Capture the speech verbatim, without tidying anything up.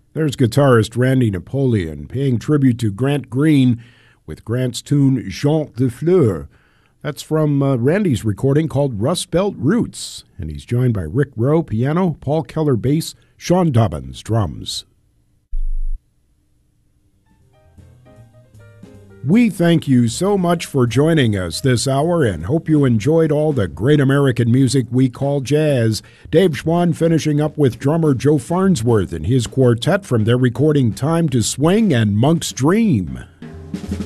There's guitarist Randy Napoleon paying tribute to Grant Green with Grant's tune Chant de Fleur. That's from uh, Randy's recording called Rust Belt Roots, and he's joined by Rick Rowe, piano, Paul Keller, bass, Sean Dobbins, drums. We thank you so much for joining us this hour and hope you enjoyed all the great American music we call jazz. Dave Schwann finishing up with drummer Joe Farnsworth and his quartet from their recording Time to Swing and Monk's Dream.